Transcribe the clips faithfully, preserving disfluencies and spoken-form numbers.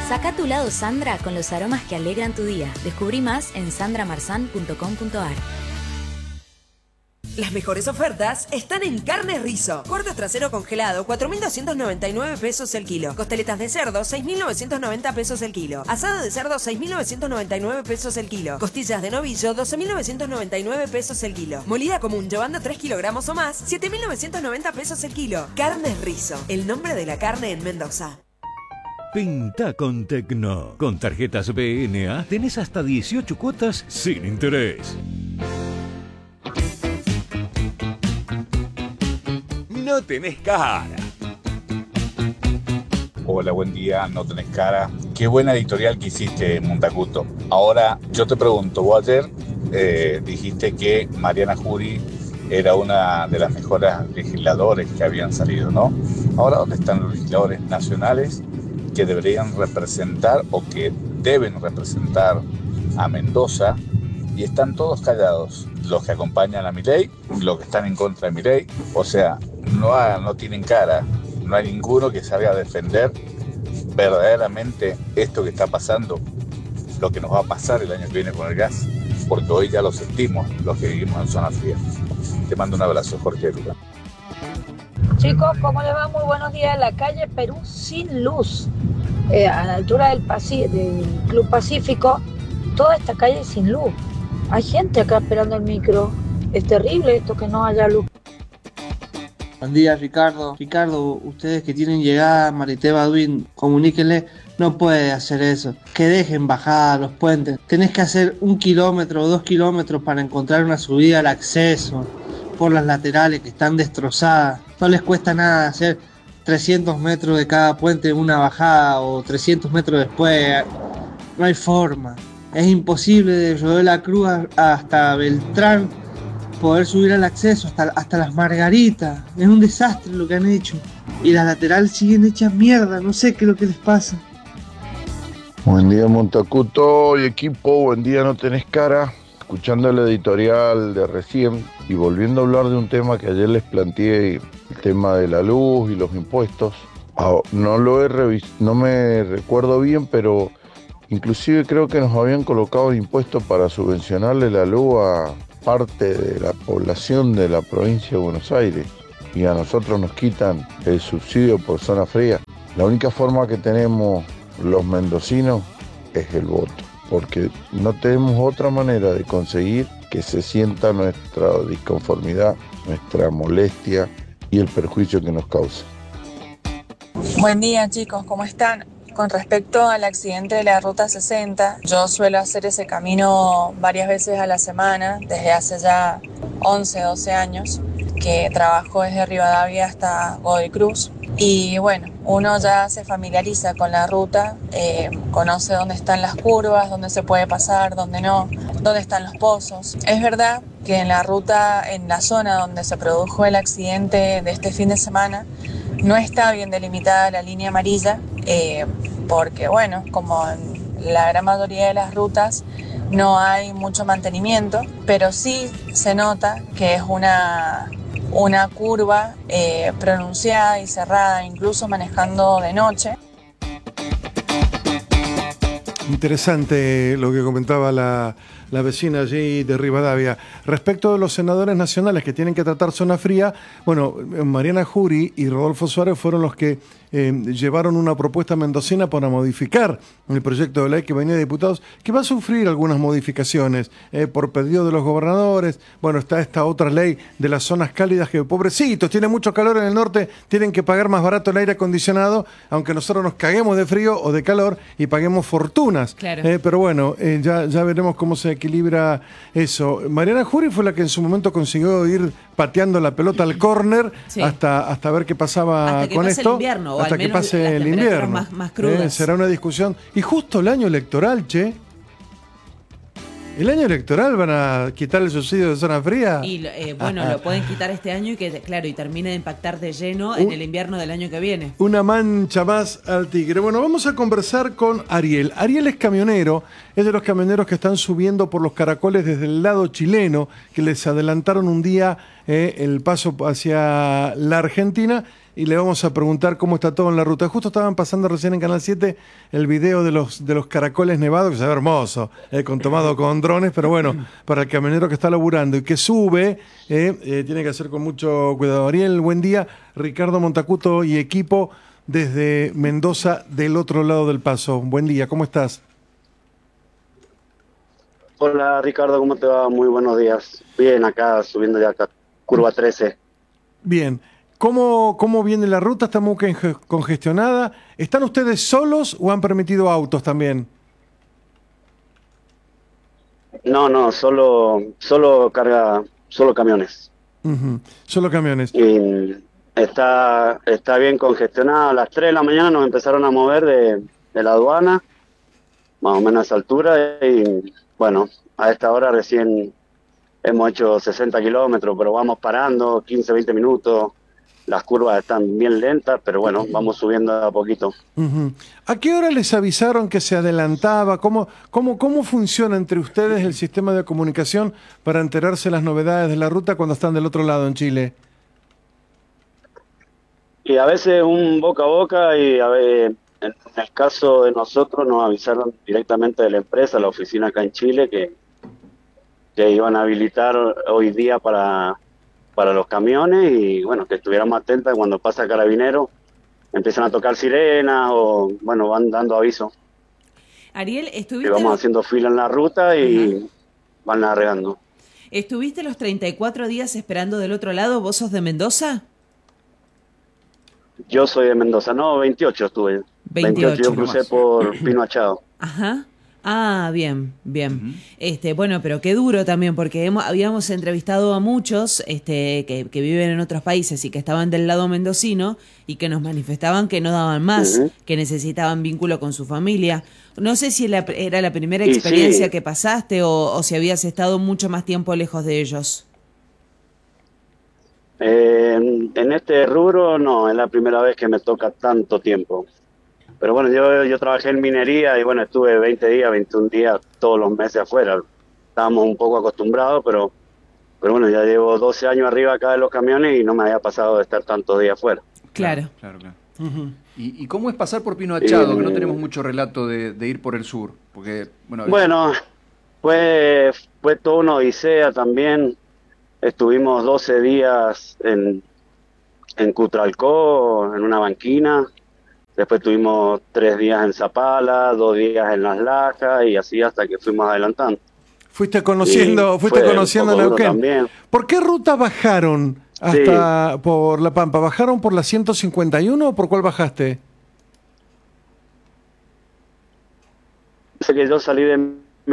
Saca tu lado Sandra con los aromas que alegran tu día. Descubrí más en sandra marzán punto com punto a r. Las mejores ofertas están en Carnes Rizo. Corte trasero congelado, cuatro mil doscientos noventa y nueve pesos el kilo. Costeletas de cerdo, seis mil novecientos noventa pesos el kilo. Asado de cerdo, seis mil novecientos noventa y nueve pesos el kilo. Costillas de novillo, doce mil novecientos noventa y nueve pesos el kilo. Molida común, llevando tres kilogramos o más, siete mil novecientos noventa pesos el kilo. Carnes Rizo, el nombre de la carne en Mendoza. Pinta con Tecno. Con tarjetas B N A tenés hasta dieciocho cuotas sin interés. No tenés cara. Hola, buen día, no tenés cara. Qué buena editorial que hiciste, Montacuto. Ahora, yo te pregunto, vos ayer eh, dijiste que Mariana Jury era una de las mejores legisladores que habían salido, ¿no? Ahora, ¿dónde están los legisladores nacionales que deberían representar o que deben representar a Mendoza? Y están todos callados, los que acompañan a Milei, los que están en contra de Milei. O sea, no, ha, no tienen cara, no hay ninguno que salga a defender verdaderamente esto que está pasando, lo que nos va a pasar el año que viene con el gas, porque hoy ya lo sentimos, los que vivimos en zona fría. Te mando un abrazo, Jorge Luca. Chicos, ¿cómo les va? Muy buenos días. La calle Perú sin luz, eh, a la altura del, Paci- del Club Pacífico, toda esta calle sin luz. Hay gente acá esperando el micro. Es terrible esto que no haya luz. Buen día, Ricardo. Ricardo, ustedes que tienen llegada a Marité Baduín, comuníquenle, no puede hacer eso. Que dejen bajada los puentes. Tenés que hacer un kilómetro o dos kilómetros para encontrar una subida al acceso por las laterales que están destrozadas. No les cuesta nada hacer trescientos metros de cada puente una bajada o trescientos metros después. No hay forma. Es imposible de Rodeo de la Cruz hasta Beltrán poder subir al acceso, hasta, hasta las Margaritas. Es un desastre lo que han hecho. Y las laterales siguen hechas mierda, no sé qué es lo que les pasa. Buen día, Montacuto y equipo, buen día, no tenés cara. Escuchando el editorial de recién y volviendo a hablar de un tema que ayer les planteé, el tema de la luz y los impuestos. Oh, no lo he revisado, no me recuerdo bien, pero inclusive creo que nos habían colocado impuestos para subvencionarle la luz a parte de la población de la provincia de Buenos Aires y a nosotros nos quitan el subsidio por zona fría. La única forma que tenemos los mendocinos es el voto, porque no tenemos otra manera de conseguir que se sienta nuestra disconformidad, nuestra molestia y el perjuicio que nos causa. Buen día, chicos, ¿cómo están? Con respecto al accidente de la Ruta sesenta, yo suelo hacer ese camino varias veces a la semana, desde hace ya once, doce años, que trabajo desde Rivadavia hasta Godoy Cruz. Y bueno, uno ya se familiariza con la ruta, eh, conoce dónde están las curvas, dónde se puede pasar, dónde no, dónde están los pozos. Es verdad que en la ruta, en la zona donde se produjo el accidente de este fin de semana, no está bien delimitada la línea amarilla, eh, porque bueno, como en la gran mayoría de las rutas no hay mucho mantenimiento, pero sí se nota que es una, una curva eh, pronunciada y cerrada, incluso manejando de noche. Interesante lo que comentaba la, la vecina allí de Rivadavia. Respecto de los senadores nacionales que tienen que tratar zona fría, bueno, Mariana Jury y Rodolfo Suárez fueron los que eh, llevaron una propuesta mendocina para modificar el proyecto de ley que venía de diputados, que va a sufrir algunas modificaciones eh, por pedido de los gobernadores. Bueno, está esta otra ley de las zonas cálidas que, pobrecitos, tiene mucho calor en el norte, tienen que pagar más barato el aire acondicionado, aunque nosotros nos caguemos de frío o de calor y paguemos fortunas. Claro. Eh, pero bueno, eh, ya, ya veremos cómo se equilibra eso. Mariana Jury fue la que en su momento consiguió ir pateando la pelota al córner Sí. hasta, hasta ver qué pasaba Hasta que con pase esto. el invierno, o hasta al que menos pase las el temperaturas invierno. más- más crudas. Eh, será una discusión. Y justo el año electoral, che. ¿El año electoral van a quitar el subsidio de zona fría? Y eh, bueno, lo pueden quitar este año y que, claro, y termine de impactar de lleno en Un- el invierno del año que viene. Una mancha más al tigre. Bueno, vamos a conversar con Ariel. Ariel es camionero, es de los camioneros que están subiendo por los caracoles desde el lado chileno, que les adelantaron un día eh, el paso hacia la Argentina. y le vamos a preguntar cómo está todo en la ruta. Justo estaban pasando recién en Canal siete el video de los, de los caracoles nevados, que se ve hermoso, eh, con, tomado con drones, pero bueno, para el camionero que está laburando y que sube, eh, eh, tiene que hacer con mucho cuidado. Ariel, buen día. Ricardo Montacuto y equipo desde Mendoza, del otro lado del paso. Buen día, ¿cómo estás? Hola Ricardo, ¿cómo te va? Muy buenos días. Bien, acá subiendo ya acá, curva trece. Bien. ¿Cómo, cómo viene la ruta? ¿Está muy congestionada? ¿Están ustedes solos o han permitido autos también? No, no, solo solo carga, solo camiones. Uh-huh. Solo camiones. Y está, está bien congestionada. A las tres de la mañana nos empezaron a mover de, de la aduana, más o menos a esa altura, y bueno, a esta hora recién hemos hecho sesenta kilómetros, pero vamos parando, quince, veinte minutos. Las curvas están bien lentas, pero bueno, vamos subiendo a poquito. Uh-huh. ¿A qué hora les avisaron que se adelantaba? ¿Cómo, cómo, ¿Cómo funciona entre ustedes el sistema de comunicación para enterarse de las novedades de la ruta cuando están del otro lado en Chile? Y a veces un boca a boca, y a ver, en el caso de nosotros nos avisaron directamente de la empresa, la oficina acá en Chile, que, que iban a habilitar hoy día para, para los camiones, y bueno, que estuviéramos atentos cuando pasa Carabinero, empiezan a tocar sirenas o bueno, van dando aviso. Ariel, estuviste... Y vamos haciendo fila en la ruta y uh-huh. van navegando. ¿Estuviste los treinta y cuatro días esperando del otro lado? ¿Vos sos de Mendoza? Yo soy de Mendoza, no, veintiocho estuve. veintiocho, veintiocho yo crucé por Pino Achado. Ajá. Ah, bien, bien. Uh-huh. Este, bueno, pero qué duro también, porque hemos, habíamos entrevistado a muchos este, que, que viven en otros países y que estaban del lado mendocino y que nos manifestaban que no daban más, uh-huh. que necesitaban vínculo con su familia. No sé si la, era la primera experiencia sí. que pasaste o, o si habías estado mucho más tiempo lejos de ellos. Eh, en este rubro no, es la primera vez que me toca tanto tiempo. Pero bueno, yo, yo trabajé en minería y bueno, estuve veinte días, veintiún días todos los meses afuera. Estábamos un poco acostumbrados, pero, pero bueno, ya llevo doce años arriba acá de los camiones y no me había pasado de estar tantos días afuera. Claro. Claro, claro. Uh-huh. ¿Y, ¿Y cómo es pasar por Pino Achado? Eh, que no tenemos mucho relato de, de ir por el sur. Porque, bueno, bueno fue, fue toda una odisea también. Estuvimos doce días en, en Cutralcó, en una banquina. Después tuvimos tres días en Zapala, dos días en Las Lajas y así hasta que fuimos adelantando. Fuiste conociendo, y fuiste conociendo Neuquén. ¿Por qué ruta bajaron hasta sí. por La Pampa? ¿Bajaron por la ciento cincuenta y uno o por cuál bajaste? Sé que yo salí de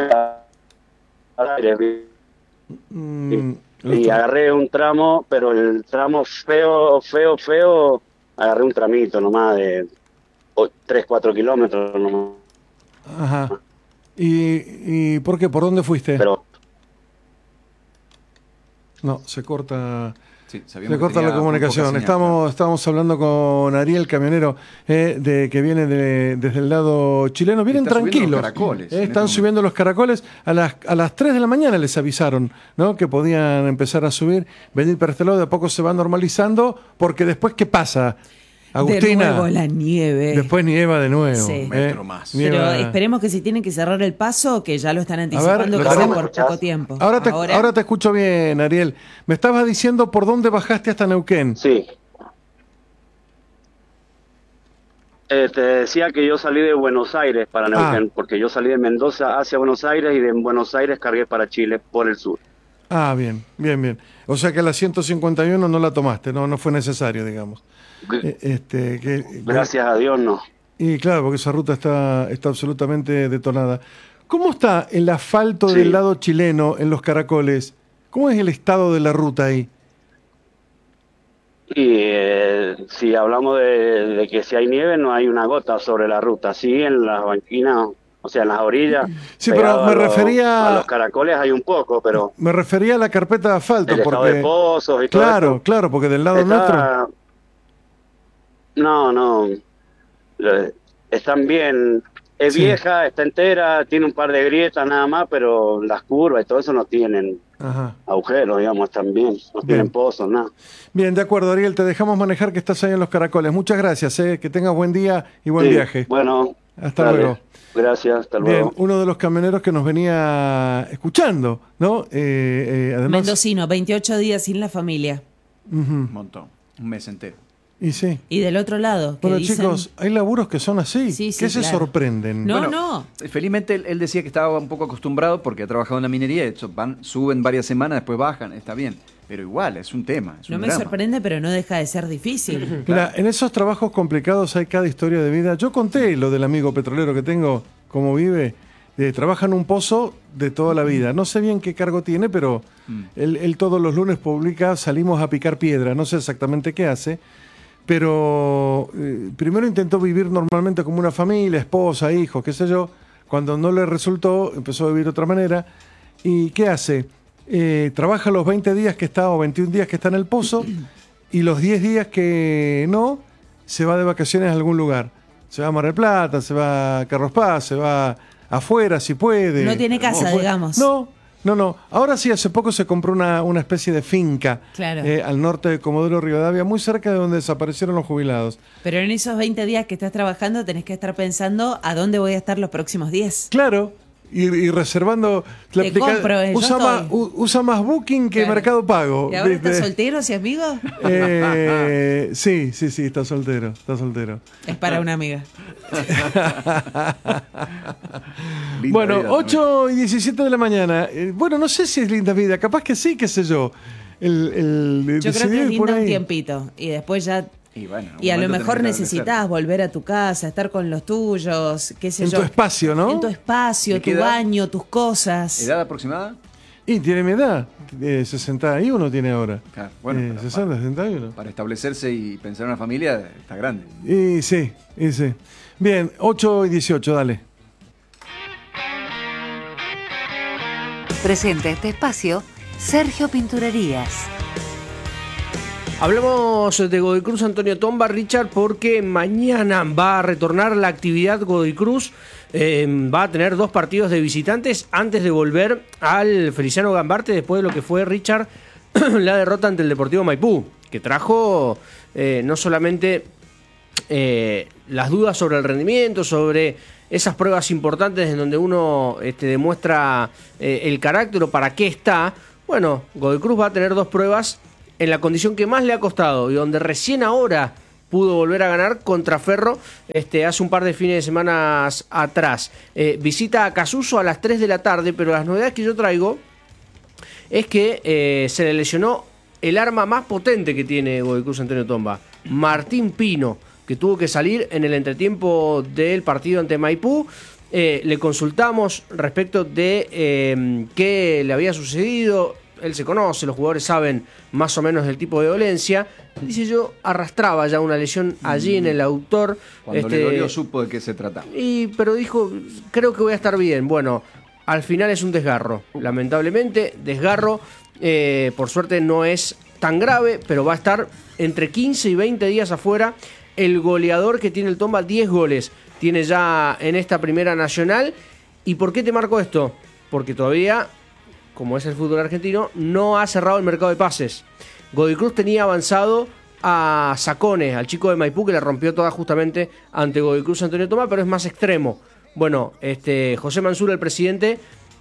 mm, y, y agarré un tramo, pero el tramo feo, feo, feo, agarré un tramito nomás de tres, cuatro kilómetros nomás. Ajá. ¿Y, ¿Y por qué? ¿Por dónde fuiste? Pero no, se corta... Sí, se corta la comunicación. Señal, estamos, claro. estamos hablando con Ariel, camionero, eh, de que viene de, desde el lado chileno. Vienen Está tranquilos. Caracoles, eh, están subiendo los caracoles. A las, a las tres de la mañana les avisaron, ¿no?, que podían empezar a subir, venir para este lado. De a poco se va normalizando, porque después, ¿qué pasa? Agustina, de nuevo la nieve. Después nieva de nuevo. Sí. Eh, Metro más. Pero nieva. Esperemos que si tienen que cerrar el paso, que ya lo están anticipando, ver, que sea por poco tiempo. Ahora te, ahora... ahora te escucho bien, Ariel. Me estabas diciendo por dónde bajaste hasta Neuquén. Sí. Eh, te decía que yo salí de Buenos Aires para Neuquén, ah. porque yo salí de Mendoza hacia Buenos Aires y de Buenos Aires cargué para Chile por el sur. Ah, bien, bien, bien. O sea que la ciento cincuenta y uno no la tomaste, no, no fue necesario, digamos. Este, que, Gracias a Dios no. Y claro, porque esa ruta está, está absolutamente detonada. ¿Cómo está el asfalto sí. del lado chileno en los caracoles? ¿Cómo es el estado de la ruta ahí? Y eh, si hablamos de, de que si hay nieve, no hay una gota sobre la ruta. Sí, en las banquinas, o sea, en las orillas. Sí, pero me a refería... Los, a los caracoles hay un poco, pero... Me refería a la carpeta de asfalto. El porque... estado de pozos y todo Claro, esto. claro, porque del lado está... nuestro... No, no. Están bien. Es sí. vieja, está entera, tiene un par de grietas nada más, pero las curvas y todo eso no tienen Ajá. agujeros, digamos, también. No Bien. tienen pozos, nada. Bien, de acuerdo, Ariel, te dejamos manejar que estás ahí en Los Caracoles. Muchas gracias, eh, que tengas buen día y buen Sí, viaje. Bueno, Hasta dale. luego. Gracias, hasta Bien, luego. uno de los camioneros que nos venía escuchando, ¿no? Eh, eh, además, Mendocino, veintiocho días sin la familia. Ujú. Un montón, un mes entero. Y sí. Y del otro lado, que Bueno, dicen... chicos, hay laburos que son así, Sí, sí, que se claro. sorprenden. No, Bueno, no. Felizmente él, él decía que estaba un poco acostumbrado porque ha trabajado en la minería, de hecho, van, suben varias semanas, después bajan, está bien. Pero igual, es un tema, es No un me drama. sorprende, pero no deja de ser difícil. Mira, en esos trabajos complicados hay cada historia de vida. Yo conté lo del amigo petrolero que tengo, cómo vive. Eh, trabaja en un pozo de toda la vida. No sé bien qué cargo tiene, pero Mm. él, él todos los lunes publica, salimos a picar piedra. No sé exactamente qué hace, pero eh, primero intentó vivir normalmente como una familia, esposa, hijos, qué sé yo. Cuando no le resultó, empezó a vivir de otra manera. ¿Y qué hace? Eh, trabaja los veinte días que está o veintiún días que está en el pozo y los diez días que no, se va de vacaciones a algún lugar. Se va a Mar del Plata, se va a Carlos Paz, se va afuera si puede. No tiene casa, O- digamos. No, no, no. Ahora sí, hace poco se compró una, una especie de finca Claro. eh, al norte de Comodoro Rivadavia, muy cerca de donde desaparecieron los jubilados. Pero en esos veinte días que estás trabajando tenés que estar pensando a dónde voy a estar los próximos diez. Claro. Y, y reservando la Te aplica- compro, eh, yo usa, estoy. más, u- usa más Booking que Claro. Mercado Pago. ¿Y ahora ¿viste? estás soltero y amigo? Eh, sí, sí, sí, está soltero, está soltero. Es para una amiga. Linda Bueno, vida ocho y diecisiete de la mañana. Eh, bueno, no sé si es linda vida, capaz que sí, qué sé yo. El, el Yo creo que decidir es por linda un ahí. tiempito. Y después ya... Y, bueno, en Y a algún lo momento mejor tenés que necesitas volver a tu casa, estar con los tuyos, qué sé En yo. tu espacio, ¿no? En tu espacio, ¿De qué tu edad? baño, tus cosas. ¿Edad aproximada? Y tiene mi edad, eh, sesenta y uno tiene ahora. Claro, bueno, Eh, pero sesenta, sesenta y uno. Para establecerse y pensar en una familia, está grande. Y sí, y sí. Bien, ocho y dieciocho, dale. Presenta este espacio Sergio Pinturerías. Hablamos de Godoy Cruz Antonio Tomba, Richard, porque mañana va a retornar la actividad Godoy Cruz. Eh, va a tener dos partidos de visitantes antes de volver al Feliciano Gambarte después de lo que fue, Richard, la derrota ante el Deportivo Maipú, que trajo eh, no solamente eh, las dudas sobre el rendimiento, sobre esas pruebas importantes en donde uno este, demuestra eh, el carácter o para qué está. Bueno, Godoy Cruz va a tener dos pruebas en la condición que más le ha costado y donde recién ahora pudo volver a ganar contra Ferro este, hace un par de fines de semana atrás. Eh, visita a Casuso a las tres de la tarde, pero las novedades que yo traigo es que eh, se le lesionó el arma más potente que tiene Godoy Cruz Antonio Tomba, Martín Pino, que tuvo que salir en el entretiempo del partido ante Maipú. Eh, le consultamos respecto de eh, qué le había sucedido. Él se conoce, los jugadores saben más o menos el tipo de dolencia. Dice, yo arrastraba ya una lesión allí en el autor. Cuando este, le dolió supo de qué se trataba. y, pero dijo, creo que voy a estar bien. Bueno, al final es un desgarro. Lamentablemente, desgarro. Eh, por suerte no es tan grave, pero va a estar entre quince y veinte días afuera. El goleador que tiene el Tomba, diez goles. Tiene ya en esta primera nacional. ¿Y por qué te marco esto? Porque todavía, como es el fútbol argentino, no ha cerrado el mercado de pases. Godoy Cruz tenía avanzado a Sacone, al chico de Maipú, que le rompió toda justamente ante Godoy Cruz Antonio Tomba, pero es más extremo. Bueno, este José Mansur, el presidente,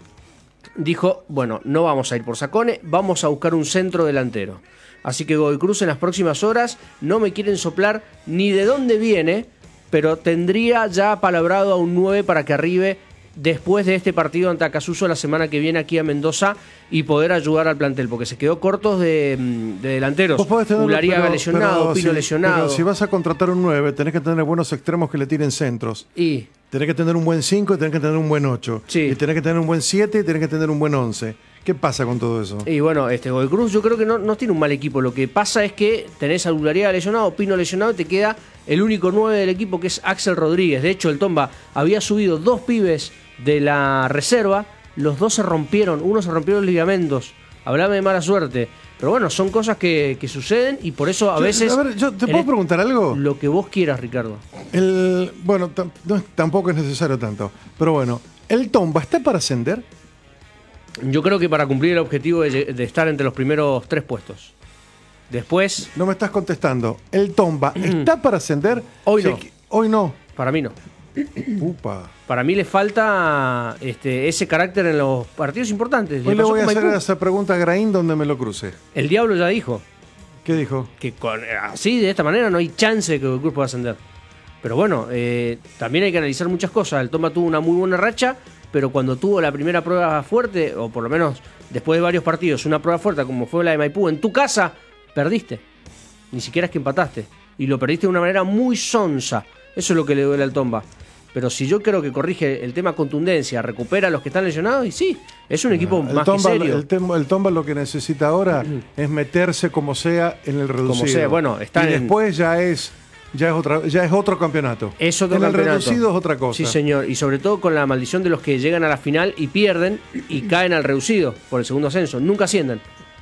dijo, bueno, no vamos a ir por Sacone, vamos a buscar un centro delantero. Así que Godoy Cruz en las próximas horas no me quieren soplar ni de dónde viene, pero tendría ya palabrado a un nueve para que arribe después de este partido ante Acasuso la semana que viene aquí a Mendoza y poder ayudar al plantel, porque se quedó cortos de, de delanteros. Vos podés tenerlo, Ulariaga pero- lesionado, pero Pino si- lesionado. Pero si vas a contratar un nueve, tenés que tener buenos extremos que le tiren centros. Y Tenés que tener un buen cinco y tenés que tener un buen ocho. Sí. Y tenés que tener un buen siete y tenés que tener un buen once. ¿Qué pasa con todo eso? Y bueno, este Godoy Cruz yo creo que no, no tiene un mal equipo. Lo que pasa es que tenés a Ulariaga lesionado, Pino lesionado, y te queda el único nueve del equipo, que es Axel Rodríguez. De hecho, el Tomba había subido dos pibes de la reserva, los dos se rompieron, uno se rompió los ligamentos. Hablame de mala suerte. Pero bueno, son cosas que, que suceden y por eso a Yo- veces... a ver, yo, ¿te en puedo el- preguntar algo? Lo que vos quieras, Ricardo. El, bueno, tam- no, tampoco es necesario tanto. Pero bueno, ¿el Tomba está para ascender? Yo creo que para cumplir el objetivo de, de estar entre los primeros tres puestos. Después... No me estás contestando. ¿El Tomba está para ascender? Hoy Se- no. Hoy no. Para mí no. Upa. Para mí le falta este, ese carácter en los partidos importantes. Hoy le pasó voy a con hacer Maipú. esa pregunta a Graín donde me lo cruce. El Diablo ya dijo. ¿Qué dijo? Que con, así, de esta manera, no hay chance de que el club pueda ascender. Pero bueno, eh, también hay que analizar muchas cosas. El Tomba tuvo una muy buena racha, pero cuando tuvo la primera prueba fuerte, o por lo menos después de varios partidos, una prueba fuerte como fue la de Maipú, en tu casa, perdiste. Ni siquiera es que empataste. Y lo perdiste de una manera muy sonsa. Eso es lo que le duele al Tomba. Pero si yo creo que corrige el tema contundencia, recupera a los que están lesionados, y sí, es un equipo El más Tomba, que serio. el, tem- el Tomba lo que necesita ahora es meterse como sea en el reducido. Como sea, bueno, está y en- después ya es ya es otra ya es otro campeonato. Es otro en campeonato. el reducido es otra cosa. Sí, señor. Y sobre todo con la maldición de los que llegan a la final y pierden y caen al reducido por el segundo ascenso. Nunca ascienden.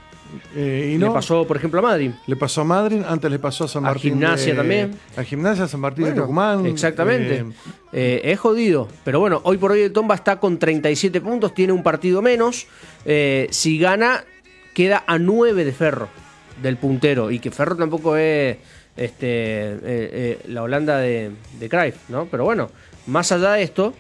Eh, y no, Le pasó, por ejemplo, a Madrid. Le pasó a Madrid, antes le pasó a San A Martín. Gimnasia de- también. A Gimnasia, San Martín Bueno, de Tucumán. Exactamente. eh, Eh, es jodido. Pero bueno, hoy por hoy el Tomba está con treinta y siete puntos, tiene un partido menos. Eh, si gana, queda a nueve de Ferro, del puntero. Y que Ferro tampoco es este, eh, eh, la Holanda de, de Cruyff, ¿no? Pero bueno, más allá de esto,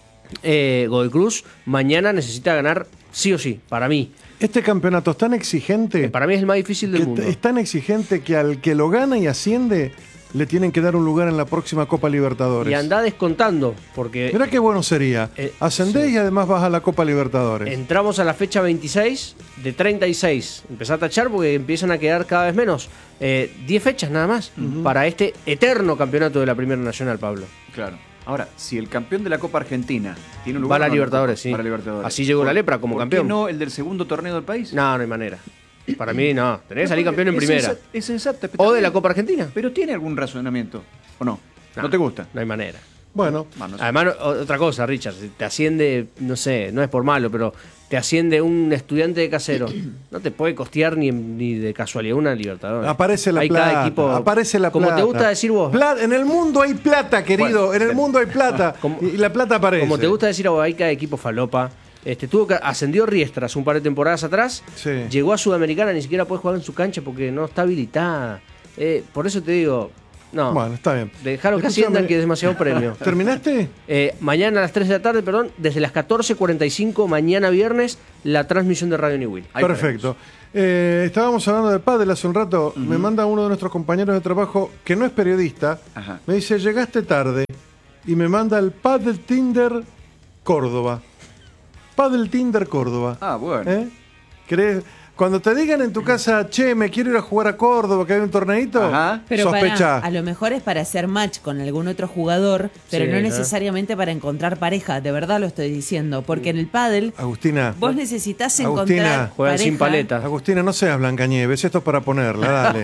eh, Godoy Cruz mañana necesita ganar sí o sí, para mí. Este campeonato es tan exigente. Para mí es el más difícil del que mundo. Es tan exigente que al que lo gana y asciende, le tienen que dar un lugar en la próxima Copa Libertadores. Y andá descontando, porque Mirá qué bueno sería. Eh, Ascendés sí. y además vas a la Copa Libertadores. entramos a la fecha veintiséis de treinta y seis. Empezá a tachar porque empiezan a quedar cada vez menos. Eh, diez fechas nada más para este eterno campeonato de la Primera Nacional, Pablo. Claro. Ahora, si el campeón de la Copa Argentina tiene un Va a lugar... la no, no, Libertadores, sí. va a la Libertadores. Así llegó la ¿Por- lepra como ¿por campeón. qué no el del segundo torneo del país? No, no hay manera. Para mí no. Tenés que salir campeón en Es primera. sensa- Es sensato. O de la Copa Argentina. Pero tiene algún razonamiento, ¿o no? ¿No, te gusta? No hay manera. Bueno, Bueno, sí. Además, no- otra cosa, Richard, si te asciende, no sé, no es por malo, pero te asciende un estudiante de Casero, no te puede costear ni, ni de casualidad una Libertadores. Aparece la Hay plata. cada equipo, aparece la como plata. te gusta decir vos. Pla- en el mundo hay plata, querido. Bueno, en el mundo hay plata. y la plata aparece. Como te gusta decir a vos, hay cada equipo falopa. Este, tuvo que, ascendió Riestra hace un par de temporadas atrás, Sí. llegó a Sudamericana, ni siquiera puede jugar en su cancha porque no está habilitada. Eh, por eso te digo, no. Bueno, está bien. Dejaron que Escúchame. asciendan, que es demasiado premio. ¿Terminaste? Eh, mañana a las tres de la tarde, perdón, desde las catorce cuarenta y cinco, mañana viernes, la transmisión de Radio New Will. Perfecto. Eh, estábamos hablando de pádel hace un rato. Me manda uno de nuestros compañeros de trabajo que no es periodista. Ajá. Me dice, llegaste tarde. Y me manda el Padel Tinder Córdoba. Padel Tinder Córdoba. Ah, bueno. ¿Eh? ¿Querés? Cuando te digan en tu casa, che, me quiero ir a jugar a Córdoba, que hay un torneito, Pero sospechá. pará, a lo mejor es para hacer match con algún otro jugador, pero Sí, no ¿eh? necesariamente para encontrar pareja, de verdad lo estoy diciendo, porque en el pádel Agustina. vos necesitas Agustina. encontrar pareja. Agustina, no seas Blancanieves, esto es para ponerla, dale.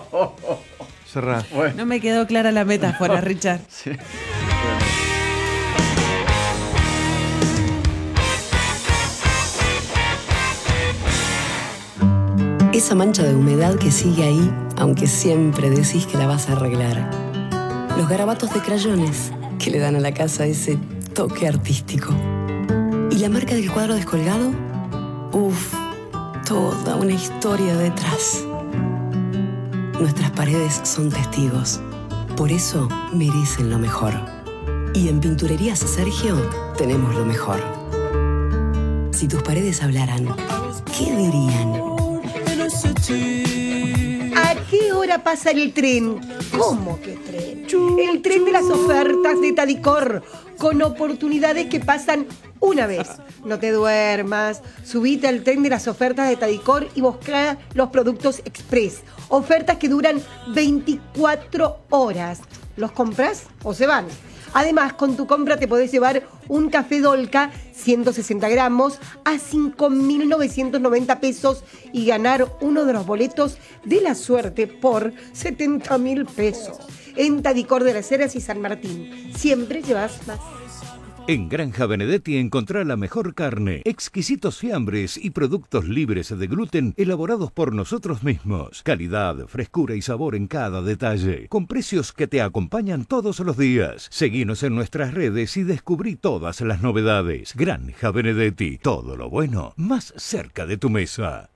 Cerrá. No me quedó clara la metáfora, Richard. Esa mancha de humedad que sigue ahí, aunque siempre decís que la vas a arreglar. Los garabatos de crayones que le dan a la casa ese toque artístico. ¿Y la marca del cuadro descolgado? Uf, toda una historia detrás. Nuestras paredes son testigos. Por eso merecen lo mejor. Y en Pinturerías Sergio tenemos lo mejor. Si tus paredes hablaran, ¿qué dirían? ¿A qué hora pasa el tren? ¿Cómo que tren? El tren de las ofertas de Tadicor, con oportunidades que pasan una vez. No te duermas, subite al tren de las ofertas de Tadicor y busca los productos express. Ofertas que duran veinticuatro horas. ¿Los compras o se van? Además, con tu compra te podés llevar un café Dolca ciento sesenta gramos a cinco mil novecientos noventa pesos y ganar uno de los boletos de la suerte por setenta mil pesos. En Tadicor de las Heras y San Martín. Siempre llevas más. En Granja Benedetti encontrá la mejor carne, exquisitos fiambres y productos libres de gluten elaborados por nosotros mismos. Calidad, frescura y sabor en cada detalle, con precios que te acompañan todos los días. Seguinos en nuestras redes y descubrí todas las novedades. Granja Benedetti, todo lo bueno más cerca de tu mesa.